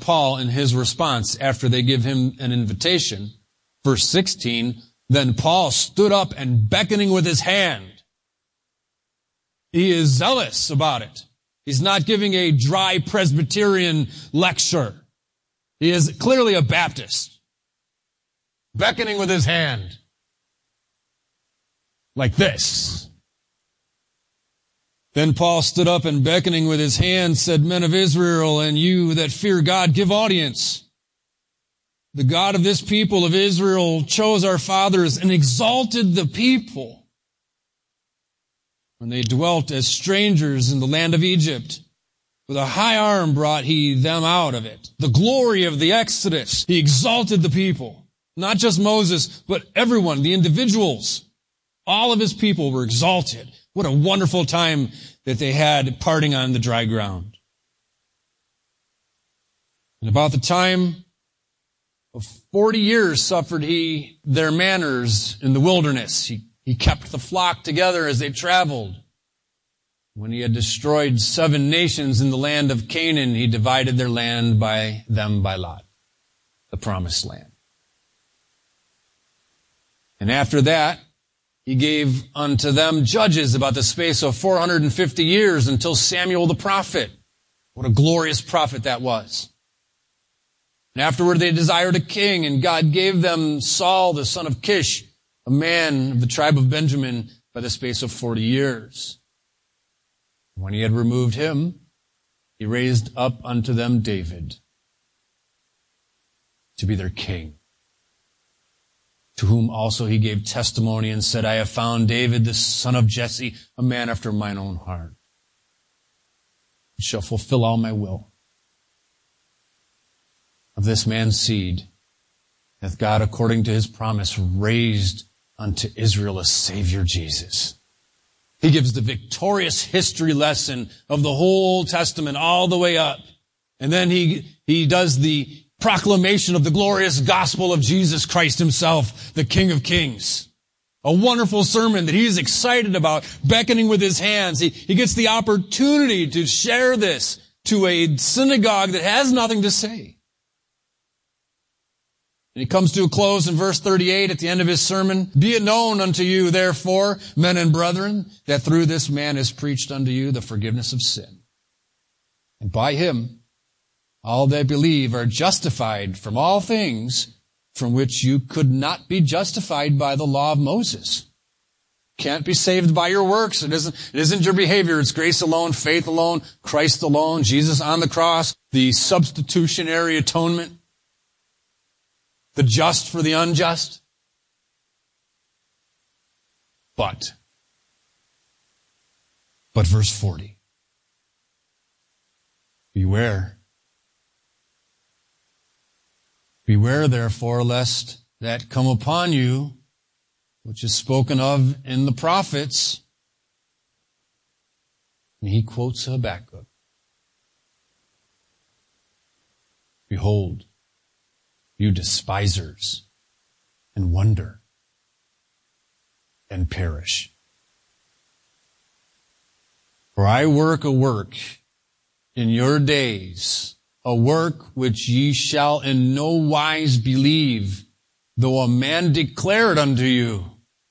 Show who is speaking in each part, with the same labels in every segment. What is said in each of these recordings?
Speaker 1: Paul in his response after they give him an invitation. Verse 16, then Paul stood up and beckoning with his hand. He is zealous about it. He's not giving a dry Presbyterian lecture. He is clearly a Baptist. Beckoning with his hand. Like this. Then Paul stood up and beckoning with his hand said, men of Israel, and you that fear God, give audience. The God of this people of Israel chose our fathers and exalted the people when they dwelt as strangers in the land of Egypt. With a high arm brought he them out of it. The glory of the Exodus. He exalted the people. Not just Moses, but everyone, the individuals. All of his people were exalted. What a wonderful time that they had parting on the dry ground. And about the time of 40 years suffered he their manners in the wilderness. He kept the flock together as they traveled. When he had destroyed 7 nations in the land of Canaan, he divided their land by lot, the promised land. And after that, he gave unto them judges about the space of 450 years until Samuel the prophet. What a glorious prophet that was. And afterward they desired a king, and God gave them Saul the son of Kish, a man of the tribe of Benjamin, by the space of 40 years. When he had removed him, he raised up unto them David to be their king, to whom also he gave testimony and said, I have found David the son of Jesse, a man after mine own heart. He shall fulfill all my will. Of this man's seed hath God, according to his promise, raised unto Israel a Savior, Jesus. He gives the victorious history lesson of the whole Testament all the way up. And then he does the proclamation of the glorious gospel of Jesus Christ himself, the King of Kings. A wonderful sermon that he's excited about, beckoning with his hands. He gets the opportunity to share this to a synagogue that has nothing to say. And he comes to a close in verse 38 at the end of his sermon. Be it known unto you, therefore, men and brethren, that through this man is preached unto you the forgiveness of sin. And by him, all that believe are justified from all things from which you could not be justified by the law of Moses. Can't be saved by your works. It isn't your behavior. It's grace alone, faith alone, Christ alone, Jesus on the cross, the substitutionary atonement. The just for the unjust. But verse 40. Beware. Beware therefore lest that come upon you, which is spoken of in the prophets. And he quotes Habakkuk. Behold, you despisers, and wonder, and perish. For I work a work in your days, a work which ye shall in no wise believe, though a man declare it unto you.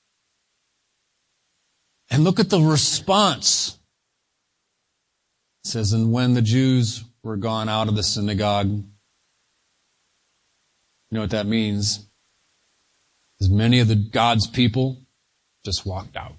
Speaker 1: And look at the response. It says, and when the Jews were gone out of the synagogue, you know what that means? As many of the God's people just walked out.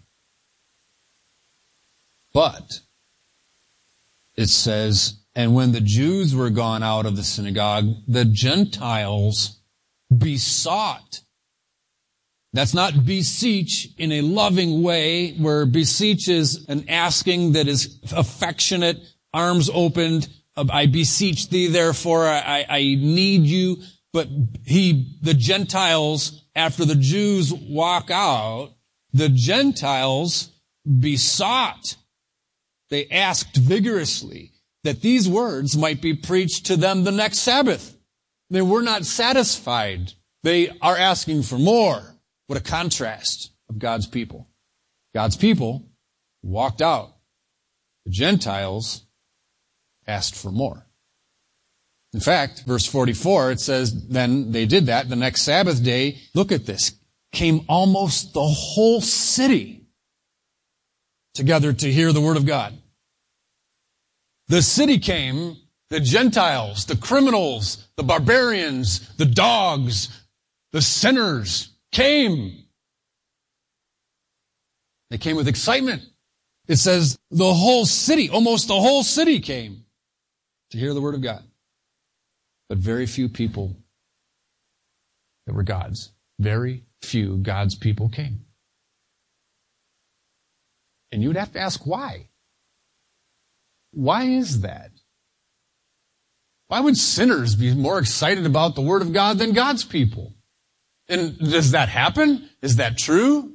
Speaker 1: But it says, and when the Jews were gone out of the synagogue, the Gentiles besought. That's not beseech in a loving way, where beseech is an asking that is affectionate, arms opened. I beseech thee, therefore I need you. But the Gentiles, after the Jews walk out, the Gentiles besought. They asked vigorously that these words might be preached to them the next Sabbath. They were not satisfied. They are asking for more. What a contrast of God's people. God's people walked out. The Gentiles asked for more. In fact, verse 44, it says, then they did that. The next Sabbath day, look at this, came almost the whole city together to hear the word of God. The city came, the Gentiles, the criminals, the barbarians, the dogs, the sinners came. They came with excitement. It says the whole city, almost the whole city came to hear the word of God. But very few people that were God's. Very few God's people came. And you would have to ask why. Why is that? Why would sinners be more excited about the word of God than God's people? And does that happen? Is that true?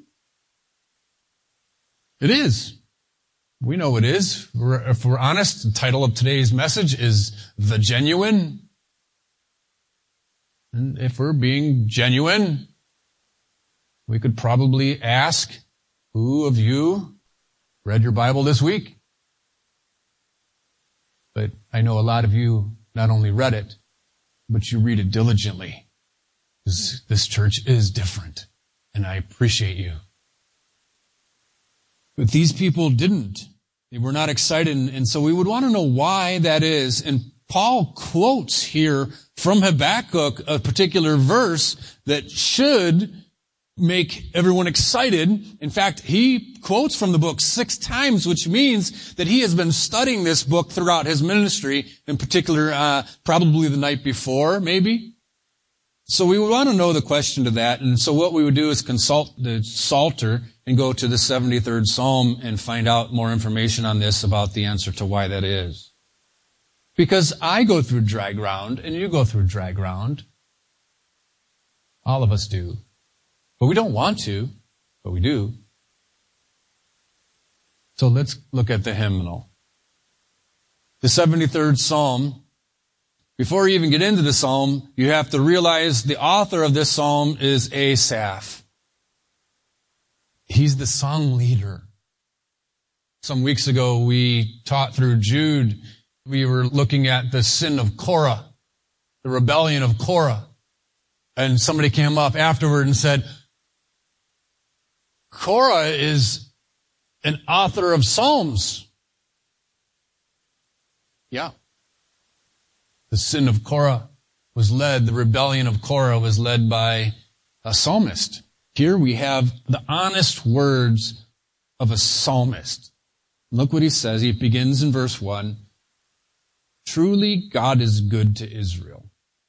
Speaker 1: It is. We know it is. If we're honest, the title of today's message is The Genuine. And if we're being genuine, we could probably ask, who of you read your Bible this week? But I know a lot of you not only read it, but you read it diligently. This church is different, and I appreciate you. But these people didn't. They were not excited, and so we would want to know why that is. And Paul quotes here from Habakkuk a particular verse that should make everyone excited. In fact, he quotes from the book 6 times, which means that he has been studying this book throughout his ministry, in particular, probably the night before, maybe. So we would want to know the question to that. And so what we would do is consult the Psalter and go to the 73rd Psalm and find out more information on this about the answer to why that is. Because I go through dry ground and you go through dry ground. All of us do. But we don't want to, but we do. So let's look at the hymnal. The 73rd Psalm. Before you even get into the psalm, you have to realize the author of this psalm is Asaph. He's the song leader. Some weeks ago, we taught through Jude. We were looking at the sin of Korah, the rebellion of Korah. And somebody came up afterward and said, Korah is an author of psalms. Yeah. The sin of Korah the rebellion of Korah was led by a psalmist. Here we have the honest words of a psalmist. Look what he says. He begins in verse 1. Truly God is good to Israel,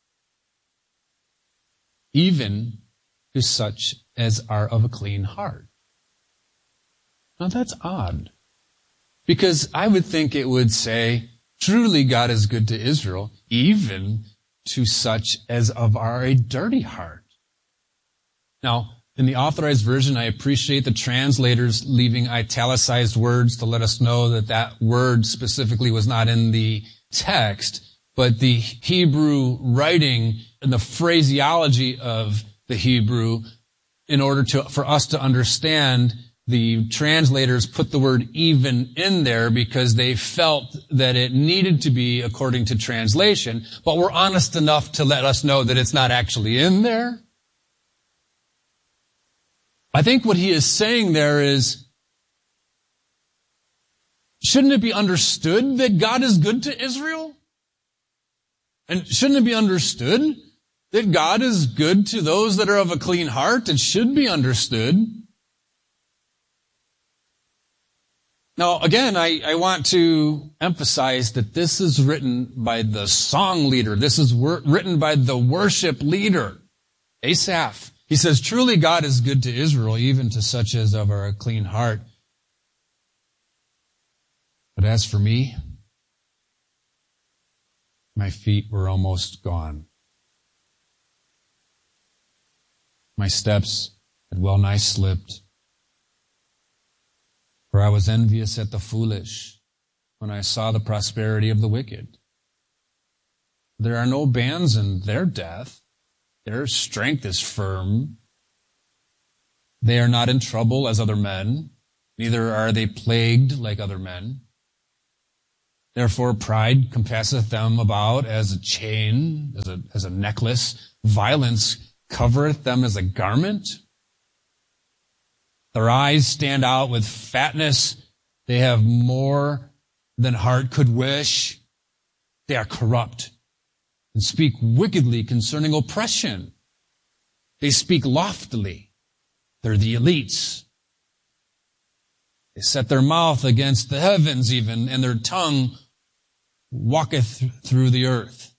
Speaker 1: even to such as are of a clean heart. Now that's odd, because I would think it would say, truly God is good to Israel, even to such as are a dirty heart. Now, in the Authorized Version, I appreciate the translators leaving italicized words to let us know that that word specifically was not in the text, but the Hebrew writing and the phraseology of the Hebrew, in order for us to understand, the translators put the word even in there because they felt that it needed to be according to translation, but were honest enough to let us know that it's not actually in there. I think what he is saying there is, shouldn't it be understood that God is good to Israel? And shouldn't it be understood that God is good to those that are of a clean heart? It should be understood. Now, again, I want to emphasize that this is written by the song leader. This is written by the worship leader, Asaph. He says, truly God is good to Israel, even to such as of a clean heart. But as for me, my feet were almost gone. My steps had well nigh slipped. For I was envious at the foolish when I saw the prosperity of the wicked. There are no bands in their death. Their strength is firm. They are not in trouble as other men, neither are they plagued like other men. Therefore pride compasseth them about as a chain, as a necklace. Violence covereth them as a garment. Their eyes stand out with fatness. They have more than heart could wish. They are corrupt and speak wickedly concerning oppression. They speak loftily. They're the elites. They set their mouth against the heavens even, and their tongue walketh through the earth.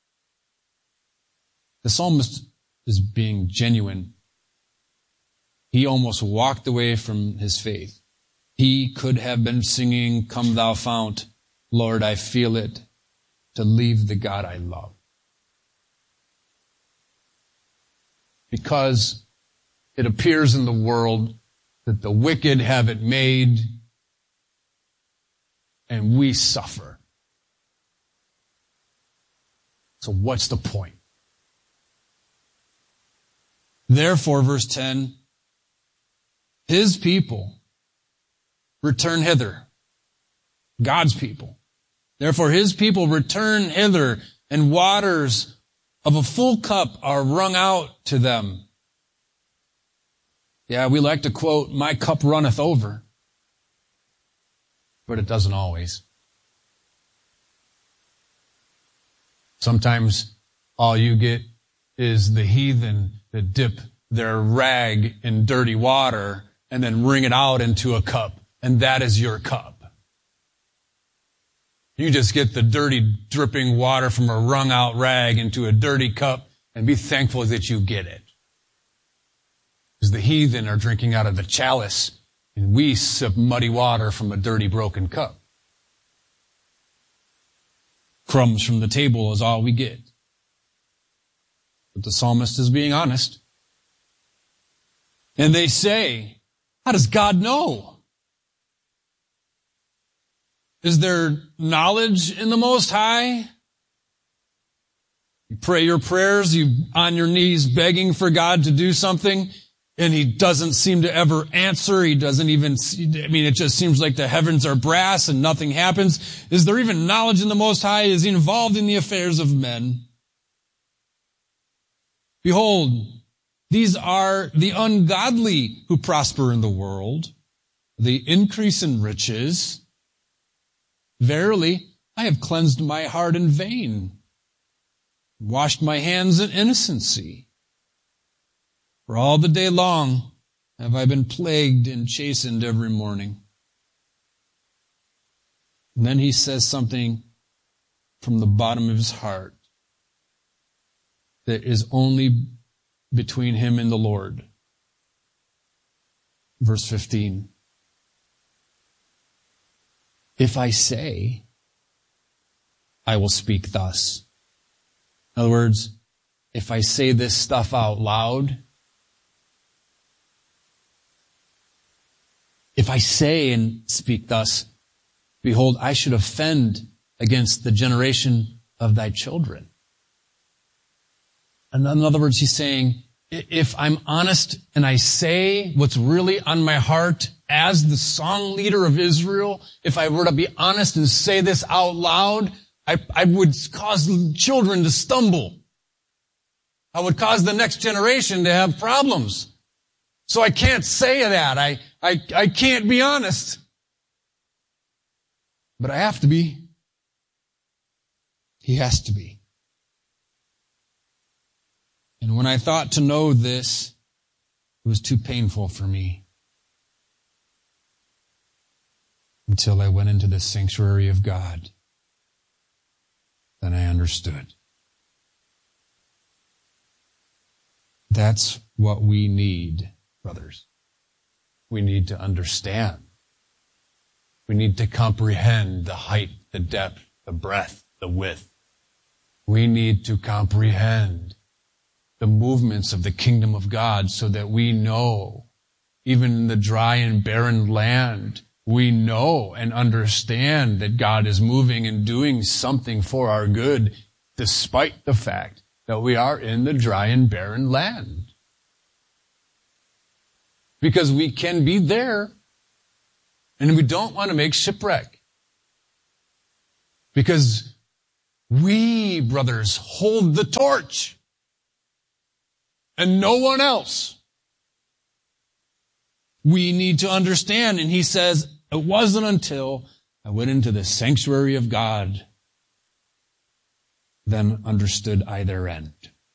Speaker 1: The psalmist is being genuine. He almost walked away from his faith. He could have been singing, "Come thou fount, Lord, I feel it, to leave the God I love." Because it appears in the world that the wicked have it made and we suffer. So what's the point? Therefore, verse 10, his people return hither. God's people. Therefore, his people return hither, and waters of a full cup are wrung out to them. Yeah, we like to quote, "My cup runneth over." But it doesn't always. Sometimes all you get is the heathen that dip their rag in dirty water and then wring it out into a cup, and that is your cup. You just get the dirty, dripping water from a wrung out rag into a dirty cup and be thankful that you get it. Because the heathen are drinking out of the chalice, and we sip muddy water from a dirty, broken cup. Crumbs from the table is all we get. But the psalmist is being honest. And they say, how does God know? Is there knowledge in the Most High? You pray your prayers, you on your knees begging for God to do something, and He doesn't seem to ever answer. He doesn't even, it just seems like the heavens are brass and nothing happens. Is there even knowledge in the Most High? Is He involved in the affairs of men? Behold, these are the ungodly who prosper in the world. They increase in riches. Verily, I have cleansed my heart in vain, washed my hands in innocency. For all the day long have I been plagued and chastened every morning. And then he says something from the bottom of his heart that is only between him and the Lord. Verse 15. If I say, I will speak thus. In other words, if I say this stuff out loud, if I say and speak thus, behold, I should offend against the generation of thy children. And in other words, he's saying, if I'm honest and I say what's really on my heart as the song leader of Israel, if I were to be honest and say this out loud, I would cause children to stumble. I would cause the next generation to have problems. So I can't say that. I can't be honest. But I have to be. He has to be. And when I thought to know this, it was too painful for me. Until I went into the sanctuary of God. Then I understood. That's what we need, brothers. We need to understand. We need to comprehend the height, the depth, the breadth, the width. We need to comprehend the movements of the kingdom of God so that we know, even in the dry and barren land, we know and understand that God is moving and doing something for our good, despite the fact that we are in the dry and barren land. Because we can be there, and we don't want to make shipwreck. Because we, brothers, hold the torch. And no one else. We need to understand. And he says, it wasn't until I went into the sanctuary of God, then understood either end.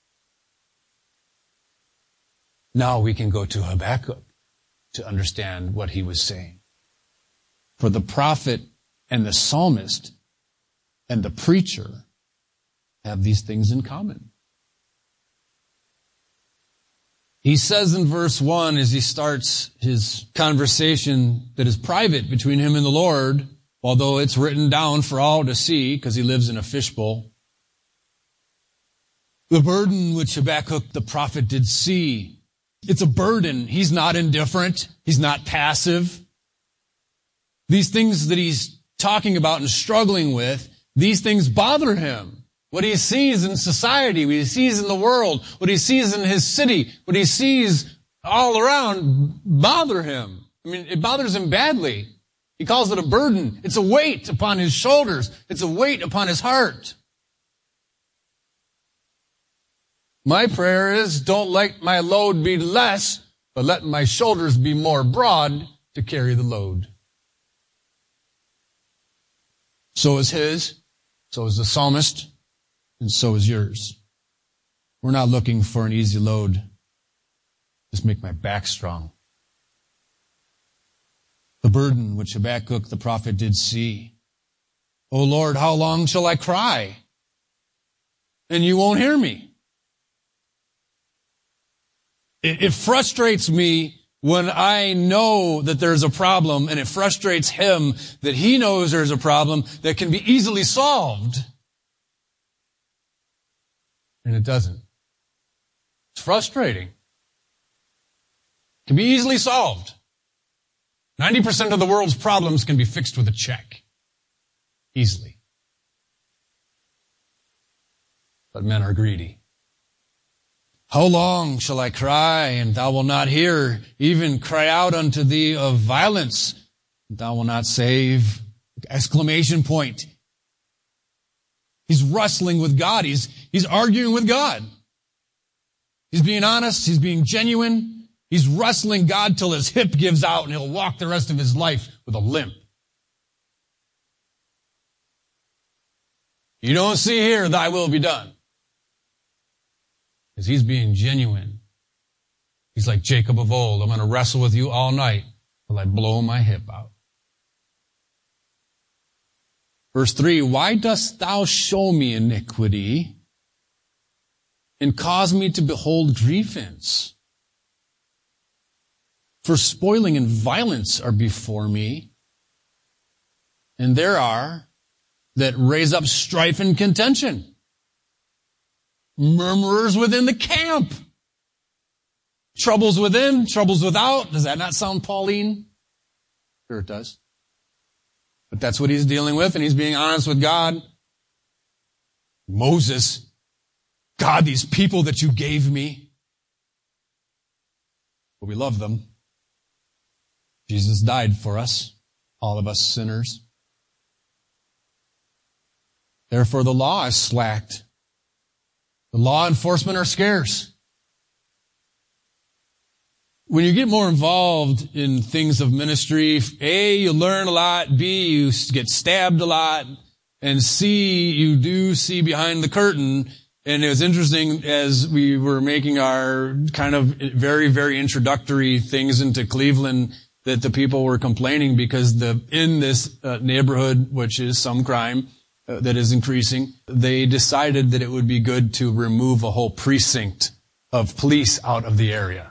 Speaker 1: Now we can go to Habakkuk to understand what he was saying. For the prophet and the psalmist and the preacher have these things in common. He says in verse 1, as he starts his conversation that is private between him and the Lord, although it's written down for all to see, because he lives in a fishbowl, the burden which Habakkuk the prophet did see. It's a burden. He's not indifferent. He's not passive. These things that he's talking about and struggling with, these things bother him. What he sees in society, what he sees in the world, what he sees in his city, what he sees all around bother him. I mean, it bothers him badly. He calls it a burden. It's a weight upon his shoulders. It's a weight upon his heart. My prayer is, don't let my load be less, but let my shoulders be more broad to carry the load. So is his, so is the psalmist, and so is yours. We're not looking for an easy load. Just make my back strong. The burden which Habakkuk the prophet did see. O Lord, how long shall I cry? And you won't hear me. It frustrates me when I know that there's a problem, and it frustrates him that he knows there's a problem that can be easily solved. And it doesn't. It's frustrating. It can be easily solved. 90% of the world's problems can be fixed with a check. Easily. But men are greedy. How long shall I cry, and thou wilt not hear? Even cry out unto thee of violence, and thou wilt not save? Exclamation point. He's wrestling with God. He's arguing with God. He's being honest. He's being genuine. He's wrestling God till his hip gives out, and he'll walk the rest of his life with a limp. You don't see here, thy will be done. Because he's being genuine. He's like Jacob of old. I'm going to wrestle with you all night till I blow my hip out. Verse 3, why dost thou show me iniquity and cause me to behold grievance? For spoiling and violence are before me, and there are that raise up strife and contention. Murmurers within the camp. Troubles within, troubles without. Does that not sound Pauline? Sure it does. But that's what he's dealing with, and he's being honest with God. Moses, God, these people that you gave me, but we love them. Jesus died for us, all of us sinners. Therefore the law is slacked. The law enforcement are scarce. When you get more involved in things of ministry, A, you learn a lot, B, you get stabbed a lot, and C, you do see behind the curtain. And it was interesting as we were making our kind of very, very introductory things into Cleveland that the people were complaining because in this neighborhood, which is some crime, that is increasing, they decided that it would be good to remove a whole precinct of police out of the area.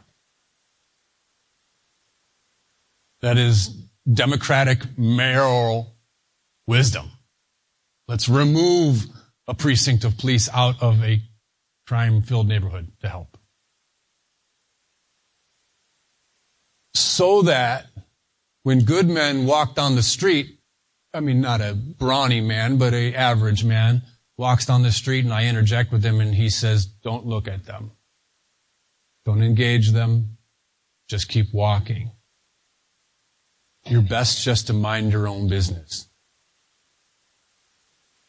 Speaker 1: That is democratic mayoral wisdom. Let's remove a precinct of police out of a crime-filled neighborhood to help. So that when good men walk down the street, I mean, not a brawny man, but an average man, walks down the street and I interject with him and he says, don't look at them. Don't engage them. Just keep walking. You're best just to mind your own business.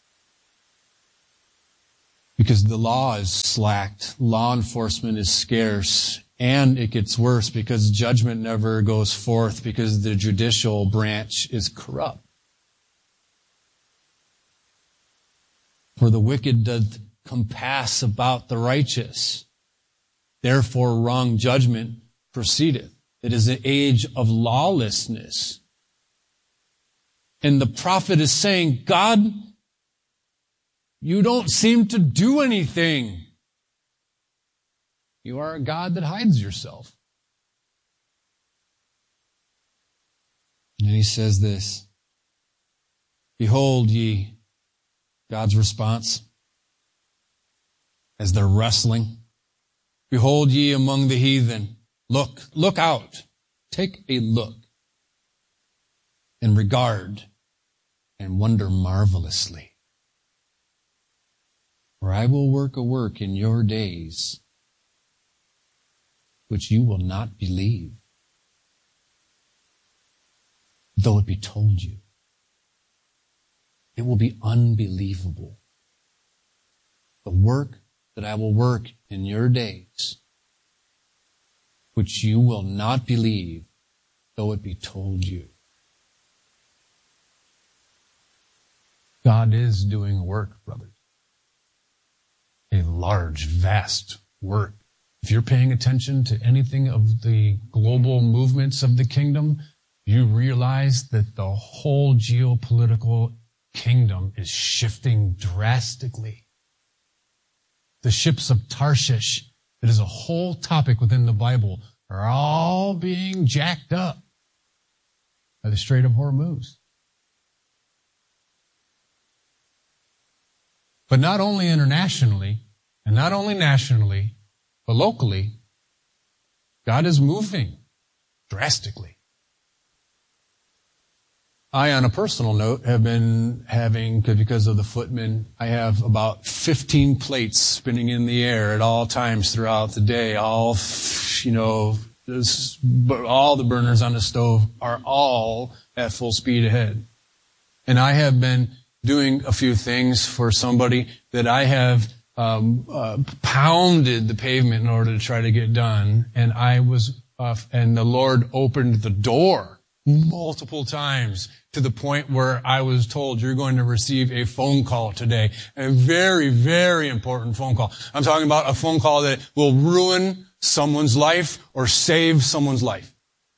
Speaker 1: Because the law is slacked, law enforcement is scarce, and it gets worse because judgment never goes forth because the judicial branch is corrupt. For the wicked doth compass about the righteous. Therefore wrong judgment proceedeth. It is an age of lawlessness. And the prophet is saying, God, you don't seem to do anything. You are a God that hides yourself. And he says this, behold ye, God's response, as they're wrestling, behold ye among the heathen, look out, take a look, and regard, and wonder marvelously. For I will work a work in your days, which you will not believe, though it be told you. It will be unbelievable. The work that I will work in your days, which you will not believe, though it be told you. God is doing work, brothers. A large, vast work. If you're paying attention to anything of the global movements of the kingdom, you realize that the whole geopolitical kingdom is shifting drastically. The ships of Tarshish, that is a whole topic within the Bible, are all being jacked up by the Strait of Hormuz. But not only internationally, and not only nationally, but locally, God is moving drastically. I, on a personal note, have been having, because of the footmen, I have about 15 plates spinning in the air at all times throughout the day. All the burners on the stove are all at full speed ahead. And I have been doing a few things for somebody that I have pounded the pavement in order to try to get done. And and the Lord opened the door multiple times to the point where I was told, you're going to receive a phone call today. A very, very important phone call. I'm talking about a phone call that will ruin someone's life or save someone's life.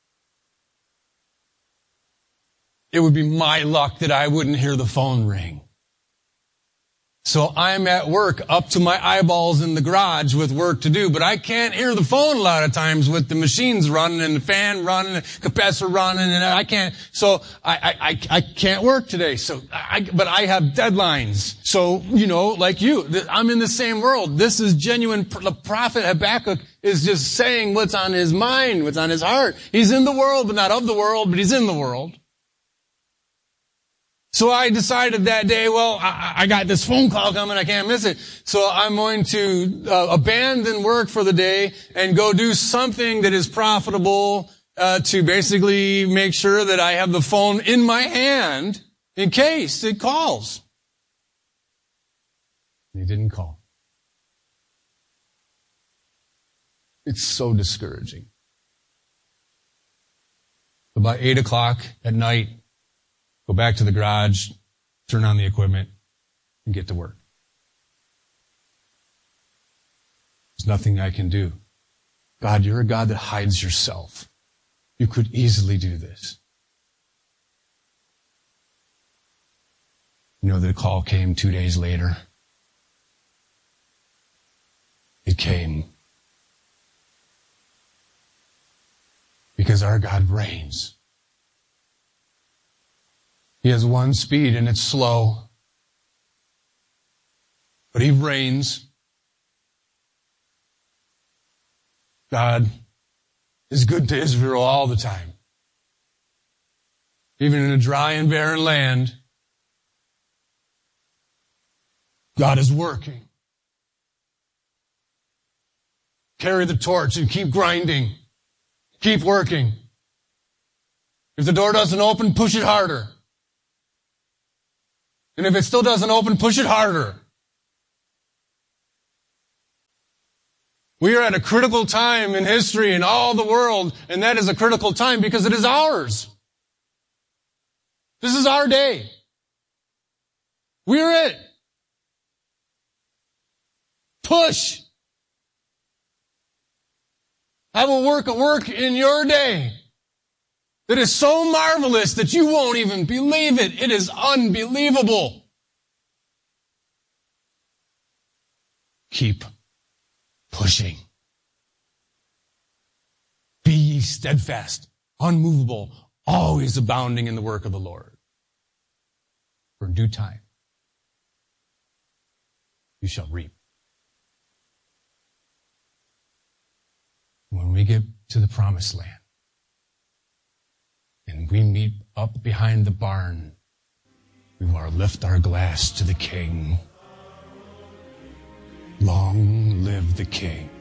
Speaker 1: It would be my luck that I wouldn't hear the phone ring. So I'm at work up to my eyeballs in the garage with work to do, but I can't hear the phone a lot of times with the machines running and the fan running, and the compressor running, and I can't. So I can't work today. But I have deadlines. So, like you, I'm in the same world. This is genuine. The prophet Habakkuk is just saying what's on his mind, what's on his heart. He's in the world, but not of the world, but he's in the world. So I decided that day, I got this phone call coming, I can't miss it. So I'm going to abandon work for the day and go do something that is profitable to basically make sure that I have the phone in my hand in case it calls. He didn't call. It's so discouraging. About 8 o'clock at night, go back to the garage, turn on the equipment, and get to work. There's nothing I can do. God, you're a God that hides yourself. You could easily do this. The call came 2 days later. It came. Because our God reigns. He has one speed and it's slow. But he reigns. God is good to Israel all the time. Even in a dry and barren land, God is working. Carry the torch and keep grinding. Keep working. If the door doesn't open, push it harder. And if it still doesn't open, push it harder. We are at a critical time in history in all the world, and that is a critical time because it is ours. This is our day. We're it. Push. Have a work in your day that is so marvelous that you won't even believe it. It is unbelievable. Keep pushing. Be ye steadfast, unmovable, always abounding in the work of the Lord. For in due time, you shall reap. When we get to the promised land, and we meet up behind the barn, we want to lift our glass to the King. Long live the King.